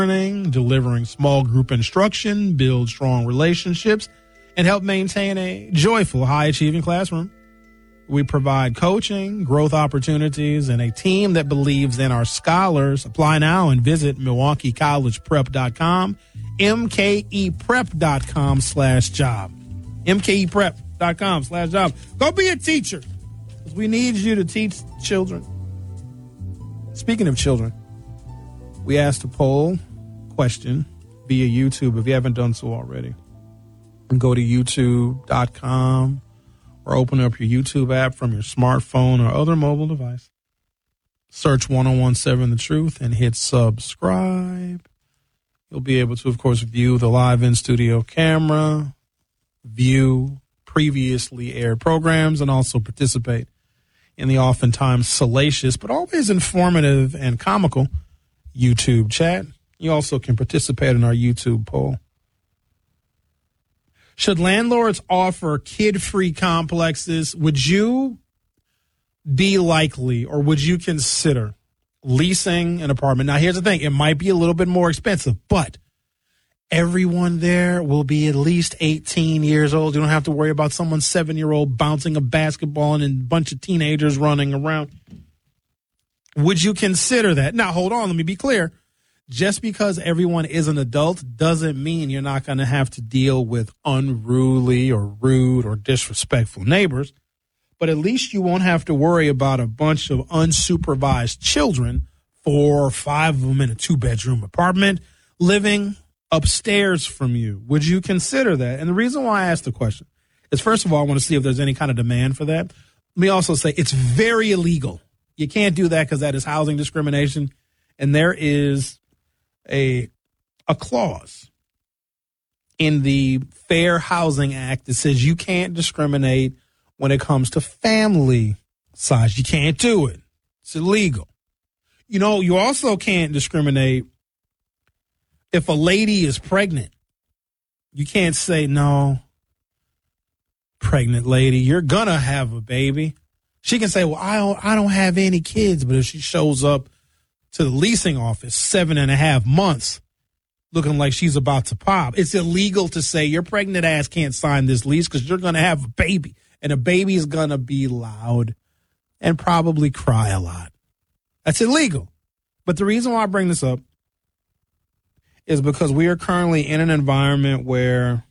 learning, delivering small group instruction, build strong relationships, and help maintain a joyful, high-achieving classroom. We provide coaching, growth opportunities, and a team that believes in our scholars. Apply now and visit MilwaukeeCollegePrep.com, MKEPrep.com/job. MKEPrep.com/job. Go be a teacher. We need you to teach children. Speaking of children, we asked a poll question via YouTube. If you haven't done so already, and go to youtube.com or open up your YouTube app from your smartphone or other mobile device. Search 1017 The Truth and hit subscribe. You'll be able to, of course, view the live in-studio camera, view previously aired programs, and also participate in the oftentimes salacious but always informative and comical YouTube chat. You also can participate in our YouTube poll. Should landlords offer kid-free complexes? Would you be likely or would you consider leasing an apartment? Now, here's the thing. It might be a little bit more expensive, but everyone there will be at least 18 years old. You don't have to worry about someone's 7-year-old bouncing a basketball and a bunch of teenagers running around. Would you consider that? Now, hold on. Let me be clear. Just because everyone is an adult doesn't mean you're not going to have to deal with unruly or rude or disrespectful neighbors. But at least you won't have to worry about a bunch of unsupervised children, 4 or 5 of them in a 2-bedroom apartment, living upstairs from you. Would you consider that? And the reason why I asked the question is, first of all, I want to see if there's any kind of demand for that. Let me also say it's very illegal. You can't do that because that is housing discrimination. And there is a clause in the Fair Housing Act that says you can't discriminate when it comes to family size. You can't do it. It's illegal. You know, you also can't discriminate if a lady is pregnant. You can't say, no, pregnant lady, you're going to have a baby. She can say, well, I don't have any kids. But if she shows up to the leasing office 7.5 months looking like she's about to pop, it's illegal to say your pregnant ass can't sign this lease because you're going to have a baby. And a baby is going to be loud and probably cry a lot. That's illegal. But the reason why I bring this up is because we are currently in an environment where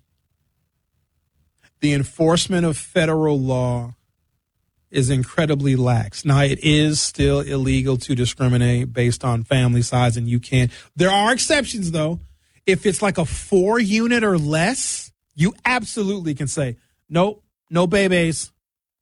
the enforcement of federal law is incredibly lax. Now, it is still illegal to discriminate based on family size, and you can't. There are exceptions, though. If it's like a 4-unit or less, you absolutely can say, nope, no babies.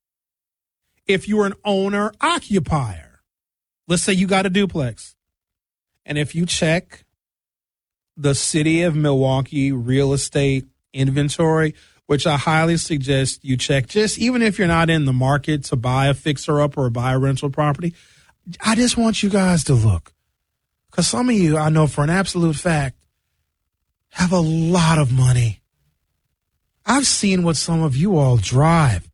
If you're an owner-occupier, let's say you got a duplex, and if you check the city of Milwaukee real estate inventory, which I highly suggest you check, just even if you're not in the market to buy a fixer-up or buy a rental property, I just want you guys to look. Because some of you, I know for an absolute fact, have a lot of money. I've seen what some of you all drive.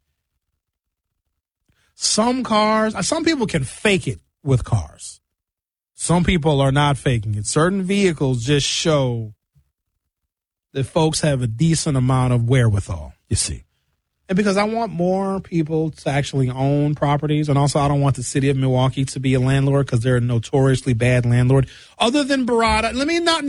Some cars, some people can fake it with cars. Some people are not faking it. Certain vehicles just show that folks have a decent amount of wherewithal, you see. And because I want more people to actually own properties, and also I don't want the city of Milwaukee to be a landlord because they're a notoriously bad landlord. Other than Barada, let me not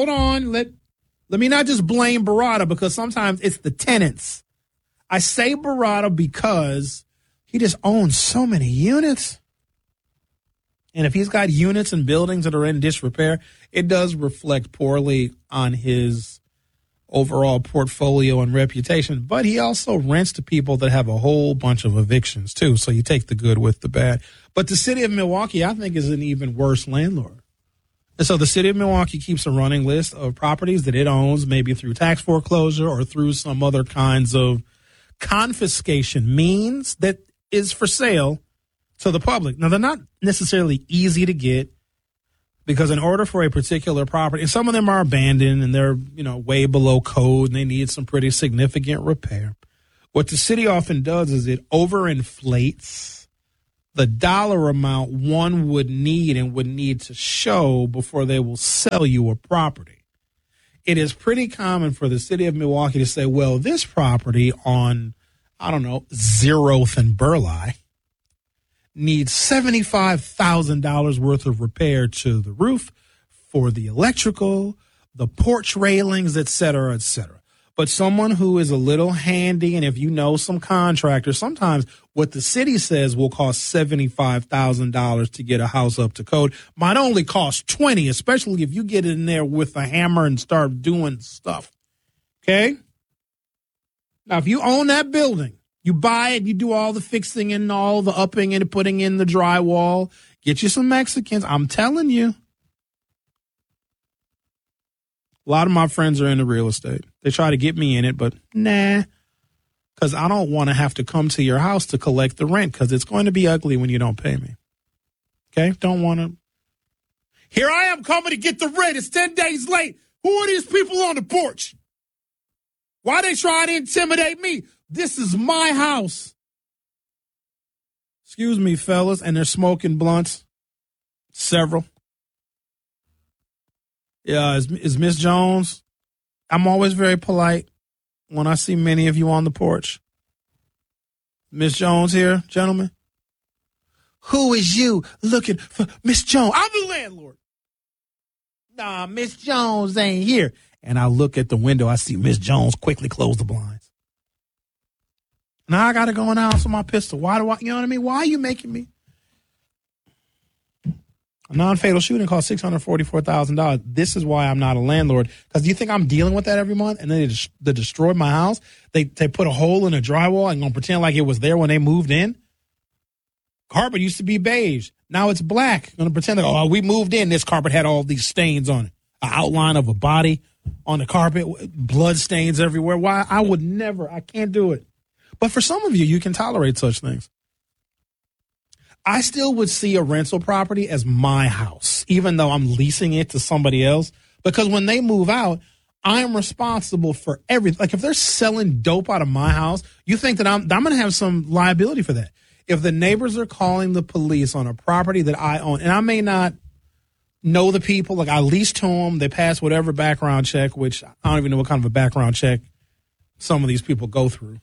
just blame Barada because sometimes it's the tenants. I say Barada because he just owns so many units. And if he's got units and buildings that are in disrepair, it does reflect poorly on his overall portfolio and reputation. But he also rents to people that have a whole bunch of evictions, too. So you take the good with the bad. But the city of Milwaukee, I think, is an even worse landlord. And so the city of Milwaukee keeps a running list of properties that it owns, maybe through tax foreclosure or through some other kinds of confiscation means that is for sale to the public. Now, they're not necessarily easy to get because in order for a particular property, and some of them are abandoned and they're, way below code and they need some pretty significant repair. What the city often does is it overinflates the dollar amount one would need to show before they will sell you a property. It is pretty common for the city of Milwaukee to say, well, this property on, 0th and Burleigh needs $75,000 worth of repair to the roof, for the electrical, the porch railings, et cetera, et cetera. But someone who is a little handy, and if you know some contractors, sometimes what the city says will cost $75,000 to get a house up to code might only cost $20,000, especially if you get in there with a hammer and start doing stuff. Okay? Now, if you own that building, you buy it, you do all the fixing and all the upping and putting in the drywall, get you some Mexicans. I'm telling you. A lot of my friends are into real estate. They try to get me in it, but nah, because I don't want to have to come to your house to collect the rent because it's going to be ugly when you don't pay me. Okay? Don't want to. Here I am coming to get the rent. It's 10 days late. Who are these people on the porch? Why they trying to intimidate me? This is my house. Excuse me, fellas, and they're smoking blunts. Several. Yeah, is Miss Jones? I'm always very polite when I see many of you on the porch. Miss Jones here, gentlemen? Who is you looking for Miss Jones? I'm the landlord. Nah, Miss Jones ain't here. And I look at the window. I see Miss Jones quickly close the blinds. Now I got to go in the house with my pistol. Why do I, you know what I mean? Why are you making me? A non-fatal shooting cost $644,000. This is why I'm not a landlord. Because do you think I'm dealing with that every month? And then they destroyed my house. They put a hole in the drywall and gonna pretend like it was there when they moved in. Carpet used to be beige. Now it's black. Gonna pretend like, oh, we moved in. This carpet had all these stains on it. An outline of a body on the carpet, blood stains everywhere. Why? I would never. I can't do it. But for some of you, you can tolerate such things. I still would see a rental property as my house, even though I'm leasing it to somebody else. Because when they move out, I'm responsible for everything. Like if they're selling dope out of my house, you think that I'm going to have some liability for that. If the neighbors are calling the police on a property that I own, and I may not know the people, like I lease to them, they pass whatever background check, which I don't even know what kind of a background check some of these people go through.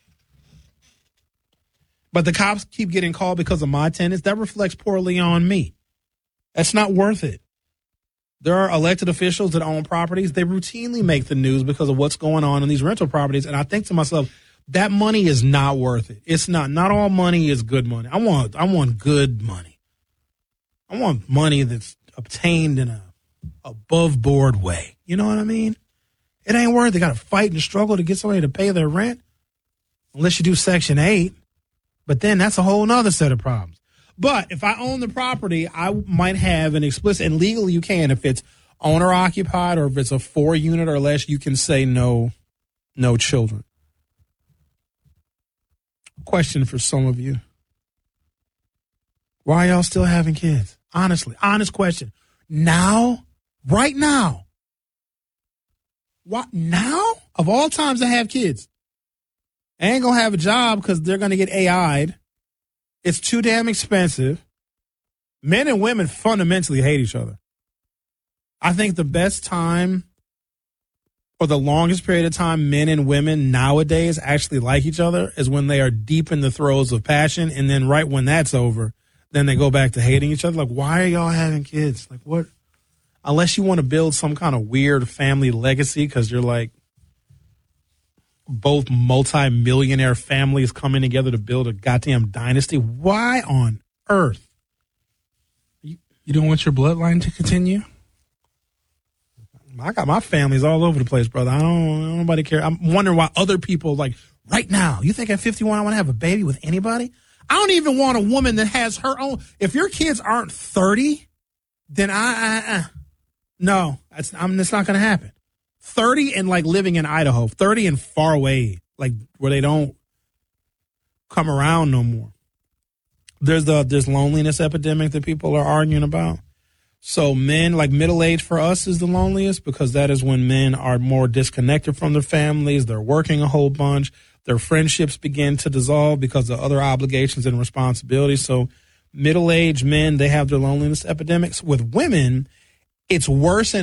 But the cops keep getting called because of my tenants. That reflects poorly on me. That's not worth it. There are elected officials that own properties. They routinely make the news because of what's going on in these rental properties. And I think to myself, that money is not worth it. It's not. Not all money is good money. I want good money. I want money that's obtained in a above board way. You know what I mean? It ain't worth it. They got to fight and struggle to get somebody to pay their rent. Unless you do Section 8. But then that's a whole nother set of problems. But if I own the property, I might have an explicit, and legally you can, if it's owner occupied or if it's a 4-unit or less, you can say no children. Question for some of you. Why are y'all still having kids? Honestly, honest question. Now? Right now? What? Now? Of all times I have kids. I ain't going to have a job because they're going to get AI'd. It's too damn expensive. Men and women fundamentally hate each other. I think the best time or the longest period of time men and women nowadays actually like each other is when they are deep in the throes of passion. And then right when that's over, then they go back to hating each other. Like, why are y'all having kids? Like, what? Unless you want to build some kind of weird family legacy because you're like, both multi-millionaire families coming together to build a goddamn dynasty. Why on earth? You don't want your bloodline to continue? I got my families all over the place, brother. I don't nobody care. I'm wondering why other people like right now. You think at 51 I want to have a baby with anybody? I don't even want a woman that has her own. If your kids aren't 30, then no, that's not going to happen. 30 and like living in Idaho, 30 and far away, like where they don't come around no more. There's loneliness epidemic that people are arguing about. So men, like middle age for us is the loneliest because that is when men are more disconnected from their families. They're working a whole bunch. Their friendships begin to dissolve because of other obligations and responsibilities. So middle-aged men, they have their loneliness epidemics. With women, it's worse